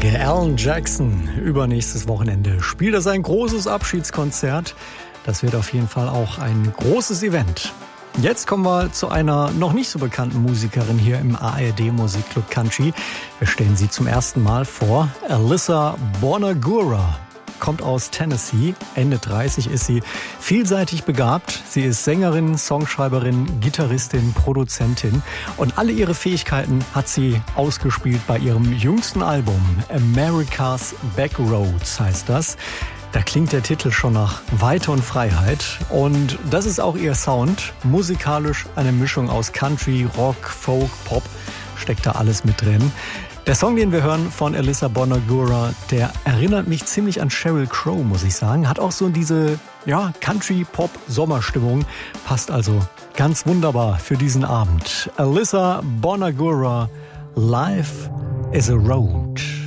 Kollege Alan Jackson. Übernächstes Wochenende spielt er sein großes Abschiedskonzert. Das wird auf jeden Fall auch ein großes Event. Jetzt kommen wir zu einer noch nicht so bekannten Musikerin hier im ARD Musikclub Country. Wir stellen sie zum ersten Mal vor. Alyssa Bonagura kommt aus Tennessee. Ende 30 ist sie, vielseitig begabt. Sie ist Sängerin, Songschreiberin, Gitarristin, Produzentin. Und alle ihre Fähigkeiten hat sie ausgespielt bei ihrem jüngsten Album. America's Backroads heißt das. Da klingt der Titel schon nach Weite und Freiheit. Und das ist auch ihr Sound. Musikalisch eine Mischung aus Country, Rock, Folk, Pop. Steckt da alles mit drin. Der Song, den wir hören von Alyssa Bonagura, der erinnert mich ziemlich an Sheryl Crow, muss ich sagen. Hat auch so diese Country-Pop-Sommerstimmung. Passt also ganz wunderbar für diesen Abend. Alyssa Bonagura, Life is a Road.